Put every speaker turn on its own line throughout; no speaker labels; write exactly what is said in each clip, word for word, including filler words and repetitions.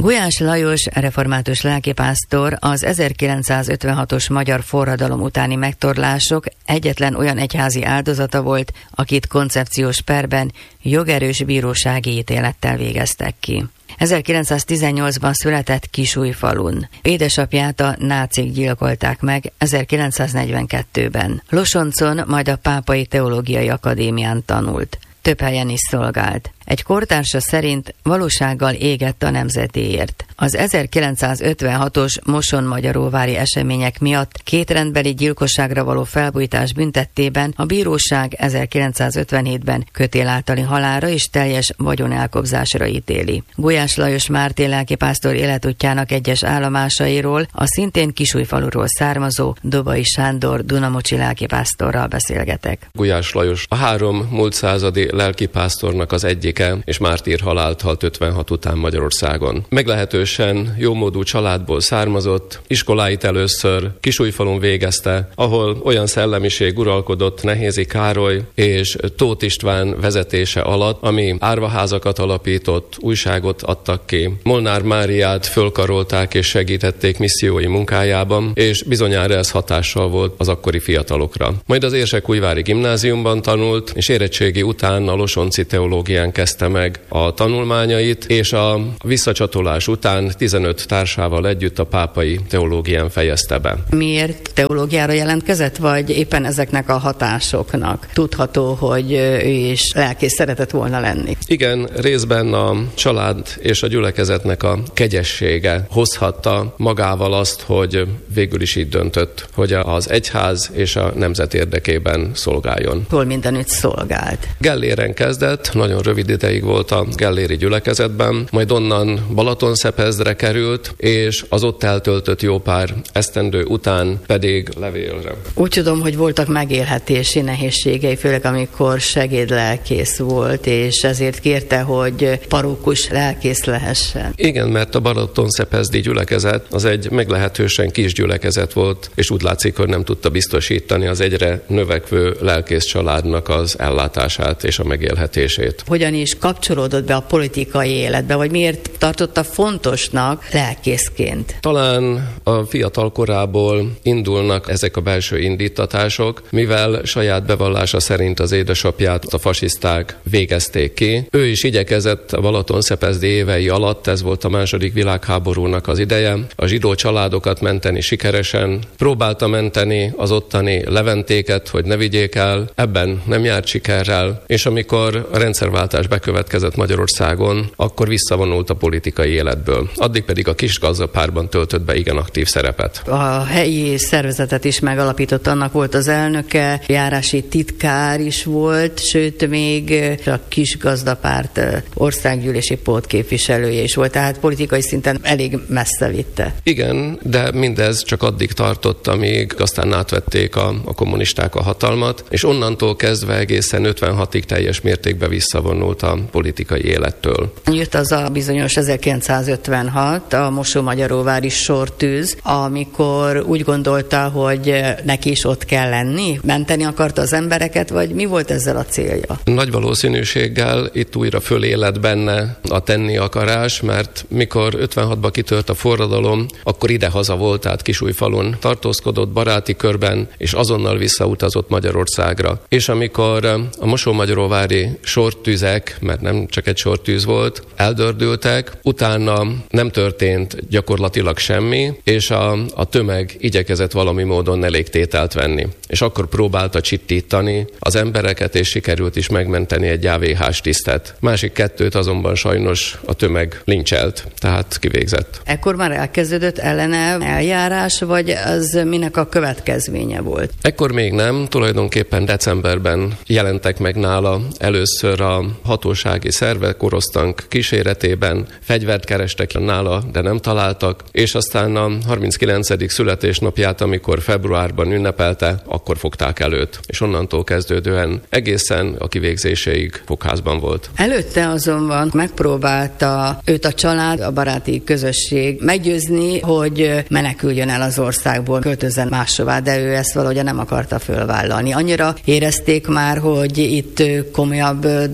Gulyás Lajos református lelkipásztor az ezerkilencszázötvenhatos magyar forradalom utáni megtorlások egyetlen olyan egyházi áldozata volt, akit koncepciós perben jogerős bírósági ítélettel végeztek ki. ezerkilencszáztizennyolcban született Kisújfalun. Édesapját a nácik gyilkolták meg ezerkilencszáznegyvenkettőben. Losoncon, majd a Pápai Teológiai Akadémián tanult. Több helyen is szolgált. Egy kortársa szerint valósággal égett a nemzetéért. Az ezerkilencszázötvenhatos mosonmagyaróvári események miatt két rendbeli gyilkosságra való felbujtás büntettében a bíróság ezerkilencszázötvenhétben kötél általi halálra és teljes vagyonelkobzásra ítéli. Gulyás Lajos Márté lelkipásztor életútjának egyes állomásairól a szintén Kisújfaluról származó Dobai Sándor dunamocsi lelkipásztorral beszélgetek.
Gulyás Lajos a három múlt századi lelkipásztornak az egyik és mártír halált halt ötvenhat után Magyarországon. Meglehetősen jómódú családból származott, iskoláit először Kisújfalun végezte, ahol olyan szellemiség uralkodott Nehézi Károly és Tóth István vezetése alatt, ami árvaházakat alapított, újságot adtak ki. Molnár Máriát fölkarolták és segítették missziói munkájában, és bizonyára ez hatással volt az akkori fiatalokra. Majd az Érsekújvári gimnáziumban tanult, és érettségi után a losonci teológián kezdte meg a tanulmányait, és a visszacsatolás után tizenöt társával együtt a pápai teológián fejezte be.
Miért teológiára jelentkezett, vagy éppen ezeknek a hatásoknak tudható, hogy ő is lelkész szeretett volna lenni?
Igen, részben a család és a gyülekezetnek a kegyessége hozhatta magával azt, hogy végül is így döntött, hogy az egyház és a nemzet érdekében szolgáljon.
Hol mindenütt szolgált?
Gelléren kezdett, nagyon rövid ideig volt a gelléri gyülekezetben, majd onnan Balatonszepezre került, és az ott eltöltött jó pár esztendő után pedig Levélre.
Úgy tudom, hogy voltak megélhetési nehézségei, főleg amikor segédlelkész volt, és ezért kérte, hogy parókus lelkész lehessen.
Igen, mert a Balatonszepezdi gyülekezet az egy meglehetősen kis gyülekezet volt, és úgy látszik, hogy nem tudta biztosítani az egyre növekvő lelkész családnak az ellátását és a megélhetését.
Hogyan is kapcsolódott be a politikai életbe, vagy miért tartotta fontosnak lelkészként?
Talán a fiatal korából indulnak ezek a belső indítatások, mivel saját bevallása szerint az édesapját a fasiszták végezték ki. Ő is igyekezett a Balatonszepezdi évei alatt, ez volt a második világháborúnak az ideje, a zsidó családokat menteni sikeresen, próbálta menteni az ottani leventéket, hogy ne vigyék el, ebben nem járt sikerrel, és amikor a rendszerváltás bekövetkezett Magyarországon, akkor visszavonult a politikai életből. Addig pedig a Kisgazdapártban töltött be igen aktív szerepet.
A helyi szervezetet is megalapított, annak volt az elnöke, járási titkár is volt, sőt még a Kisgazdapárt országgyűlési pótképviselője is volt, tehát politikai szinten elég messze vitte.
Igen, de mindez csak addig tartott, amíg aztán átvették a, a kommunisták a hatalmat, és onnantól kezdve egészen ötvenhatig teljes mértékben visszavonult a politikai élettől.
Jött az a bizonyos ezerkilencszázötvenhat, a Mosonmagyaróvári sortűz, amikor úgy gondolta, hogy neki is ott kell lenni, menteni akarta az embereket, vagy mi volt ezzel a célja?
Nagy valószínűséggel itt újra föléled benne a tenni akarás, mert mikor ötvenhatban kitört a forradalom, akkor idehaza volt, tehát Kisújfalun tartózkodott baráti körben, és azonnal visszautazott Magyarországra. És amikor a Mosonmagyaróvári sortűzek, mert nem csak egy sortűz volt, eldördültek, utána nem történt gyakorlatilag semmi, és a, a tömeg igyekezett valami módon elégtételt venni. És akkor próbálta csittítani az embereket, és sikerült is megmenteni egy á vé hás tisztet. Másik kettőt azonban sajnos a tömeg lincselt, tehát kivégzett.
Ekkor már elkezdődött ellene eljárás, vagy az minek a következménye volt?
Ekkor még nem, tulajdonképpen decemberben jelentek meg nála először a hatósági szervek orosztank kíséretében, fegyvert kerestek nála, de nem találtak, és aztán a harminckilencedik születésnapját, amikor februárban ünnepelte, akkor fogták el őt, és onnantól kezdődően egészen a kivégzéséig fogházban volt.
Előtte azonban megpróbálta őt a család, a baráti közösség meggyőzni, hogy meneküljön el az országból, költözzen máshová, de ő ezt valahogy nem akarta fölvállalni. Annyira érezték már, hogy itt komolyabb dolgokról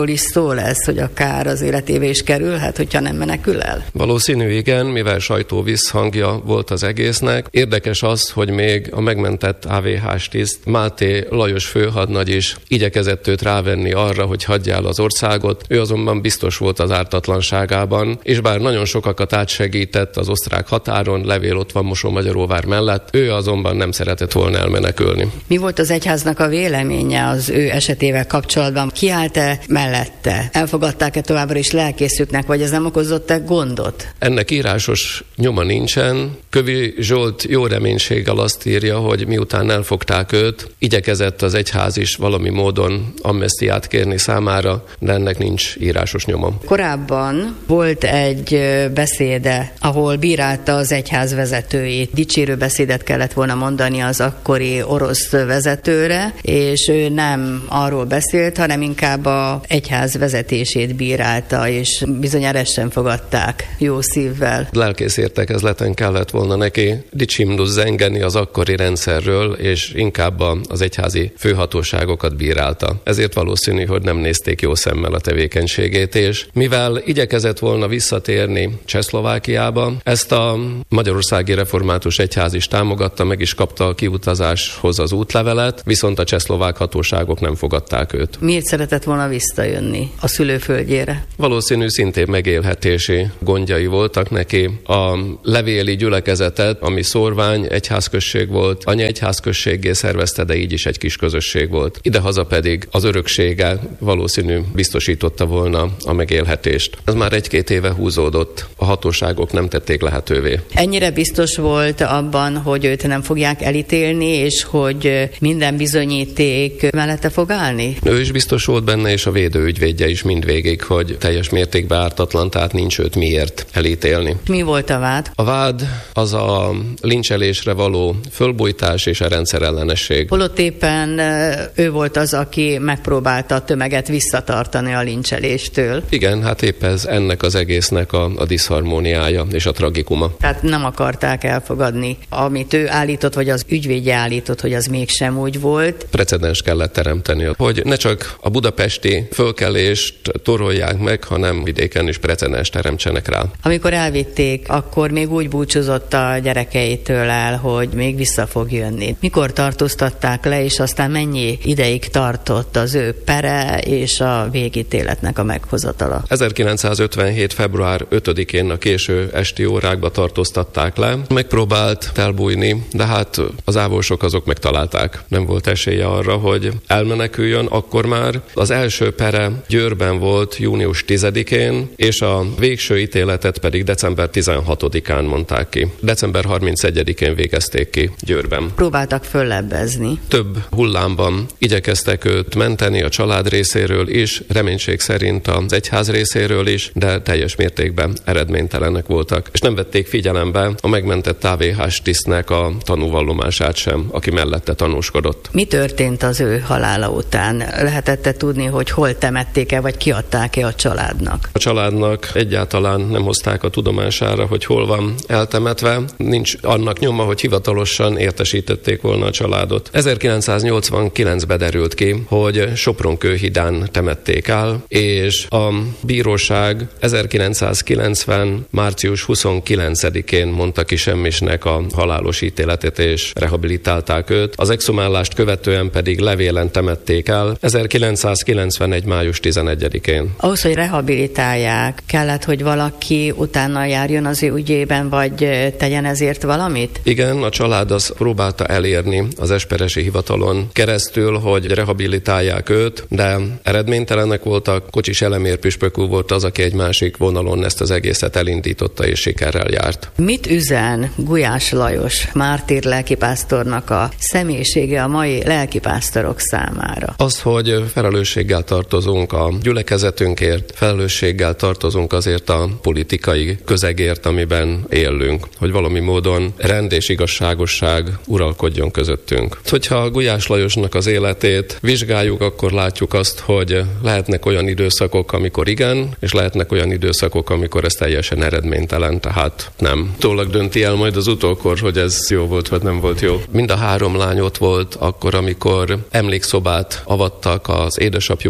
arról is szó lesz, hogy akár az életébe is kerülhet, hogyha nem menekül el?
Valószínű igen, mivel sajtó visszhangja volt az egésznek. Érdekes az, hogy még a megmentett á vé hás tiszt Máté Lajos főhadnagy is igyekezett őt rávenni arra, hogy hagyja el az országot. Ő azonban biztos volt az ártatlanságában, és bár nagyon sokakat átsegített az osztrák határon, levél ott van Mosonmagyaróvár mellett, ő azonban nem szeretett volna elmenekülni.
Mi volt az egyháznak a véleménye az ő esetével kapcsolatban? Kiállt-e mellette? Elfogadták-e továbbra is lelkészüknek, vagy ez nem okozott-e gondot?
Ennek írásos nyoma nincsen. Kövi Zsolt jó reménységgel azt írja, hogy miután elfogták őt, igyekezett az egyház is valami módon amnesztiát kérni számára, de ennek nincs írásos nyoma.
Korábban volt egy beszéde, ahol bírálta az egyház vezetőjét. Dicsérő beszédet kellett volna mondani az akkori orosz vezetőre, és ő nem arról beszélt, hanem inkább az egyház vezetését bírálta, és bizonyára ezt sem fogadták jó szívvel.
Lelkész értekezleten kellett volna neki dicsimnusz zengeni az akkori rendszerről, és inkább az egyházi főhatóságokat bírálta. Ezért valószínű, hogy nem nézték jó szemmel a tevékenységét, és mivel igyekezett volna visszatérni Csehszlovákiába, ezt a Magyarországi Református Egyház is támogatta, meg is kapta a kiutazáshoz az útlevelet, viszont a csehszlovák hatóságok nem fogadták őt.
Miért szeretett volna visszajönni a szülőföldjére?
Valószínű szintén megélhetési gondjai voltak neki. A levéli gyülekezetet, ami Szórvány egyházközség volt, anya egyházközséggé szervezte, de így is egy kis közösség volt. Idehaza pedig az öröksége valószínű biztosította volna a megélhetést. Ez már egy-két éve húzódott, a hatóságok nem tették lehetővé.
Ennyire biztos volt abban, hogy őt nem fogják elítélni, és hogy minden bizonyíték mellette fog állni?
Ő is biztos volt benne, és a védőügyvédje is mindvégig, hogy teljes mértékben ártatlan, tehát nincs őt miért elítélni.
Mi volt a vád?
A vád az a lincselésre való fölbújtás és a rendszerellenesség.
Holott éppen ő volt az, aki megpróbálta a tömeget visszatartani a lincseléstől.
Igen, hát épp ez ennek az egésznek a, a diszharmóniája és a tragikuma.
Tehát nem akarták elfogadni, amit ő állított, vagy az ügyvédje állított, hogy az mégsem úgy volt.
Precedens kellett teremteni, hogy ne csak a budapesti fölkelést torolják meg, hanem vidéken is precedens teremtsenek rá.
Amikor elvitték, akkor még úgy búcsúzott a gyerekeitől el, hogy még vissza fog jönni. Mikor tartóztatták le, és aztán mennyi ideig tartott az ő pere és a végítéletnek a meghozatala?
ezerkilencszázötvenhét február ötödikén a késő esti órákba tartóztatták le. Megpróbált elbújni, de hát az ávolsok azok megtalálták. Nem volt esélye arra, hogy elmeneküljön akkor már. Az első pere Győrben volt június tizedikén, és a végső ítéletet pedig december tizenhatodikán mondták ki. december harmincegyedikén végezték ki Győrben.
Próbáltak föllebbezni.
Több hullámban igyekeztek őt menteni a család részéről is, reménység szerint az egyház részéről is, de teljes mértékben eredménytelenek voltak, és nem vették figyelembe a megmentett á vé hás tisztnek a tanúvallomását sem, aki mellette tanúskodott.
Mi történt az ő halála után? Lehetett-e tudni, hogy hol temették-e, vagy kiadták-e a családnak?
A családnak egyáltalán nem hozták a tudomására, hogy hol van eltemetve. Nincs annak nyoma, hogy hivatalosan értesítették volna a családot. ezerkilencszáznyolcvankilencben derült ki, hogy Sopronkőhidán temették el, és a bíróság ezerkilencszázkilencven március huszonkilencedikén mondta ki semmisnek a halálos ítéletet, és rehabilitálták őt. Az exhumálást követően pedig levélen temették el ezerkilencszázkilencvenegy május tizenegyedikén.
Ahhoz, hogy rehabilitálják, kellett, hogy valaki utána járjon az ő ügyében, vagy tegyen ezért valamit?
Igen, a család az próbálta elérni az esperesi hivatalon keresztül, hogy rehabilitálják őt, de eredménytelenek voltak. Kocsis Elemér püspök úr volt az, aki egy másik vonalon ezt az egészet elindította és sikerrel járt.
Mit üzen Gulyás Lajos mártír lelkipásztornak a személyisége a mai lelkipásztorok számára?
Az, hogy felelősséggel tartozunk a gyülekezetünkért, felelősséggel tartozunk azért a politikai közegért, amiben élünk, hogy valami módon rend és igazságosság uralkodjon közöttünk. Hogyha Gulyás Lajosnak az életét vizsgáljuk, akkor látjuk azt, hogy lehetnek olyan időszakok, amikor igen, és lehetnek olyan időszakok, amikor ez teljesen eredménytelen, tehát nem. Tólag dönti el majd az utókor, hogy ez jó volt, vagy nem volt jó. Mind a három lány ott volt akkor, amikor emlékszobát avattak az édesapjuknak a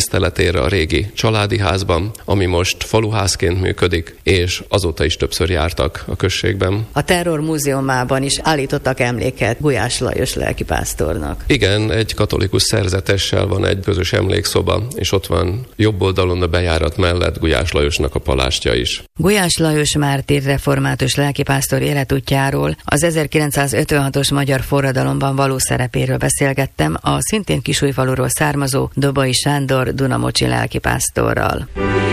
tiszteletére a régi családi házban, ami most faluházként működik, és azóta is többször jártak a községben.
A Terror Múzeumában is állítottak emléket Gulyás Lajos lelkipásztornak.
Igen, egy katolikus szerzetessel van egy közös emlékszoba, és ott van jobb oldalon a bejárat mellett Gulyás Lajosnak a palástja is.
Gulyás Lajos mártír református lelkipásztor életútjáról, az ezerkilencszázötvenhatos magyar forradalomban való szerepéről beszélgettem a szintén Kisújfaluról származó Dobai Sándor dunamocsi lelkipásztorral.